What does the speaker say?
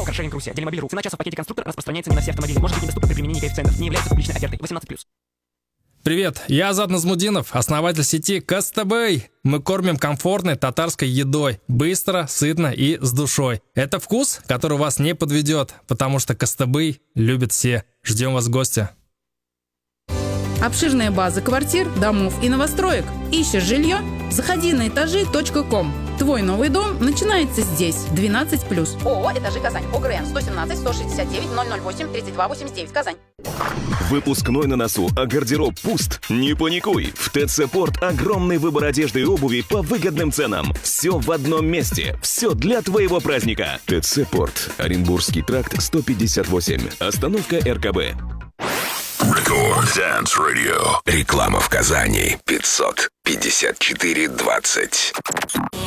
Каршеринг Руси. Делимобиль.ру. Цена часа в пакете конструктор распространяется не на все автомобили. Может быть недоступна при применении коэффициентов. Не является публичной офертой. 18+. Привет, я Азат Назмудинов, основатель сети Кастебэй. Мы кормим комфортной татарской едой, быстро, сытно и с душой. Это вкус, который вас не подведет, потому что Кастебэй любят все. Ждем вас в гости. Обширные базы квартир, домов и новостроек. Ищешь жилье? Заходи на этажи.ком. Твой новый дом начинается здесь. 12+. ООО «Этажи Казань». ОГРН 117-169-008-3289. Казань. Выпускной на носу, а гардероб пуст? Не паникуй. В ТЦ Порт огромный выбор одежды и обуви по выгодным ценам. Все в одном месте. Все для твоего праздника. ТЦ Порт. Оренбургский тракт 158. Остановка РКБ. Record Dance Radio. Реклама в Казани 554-20.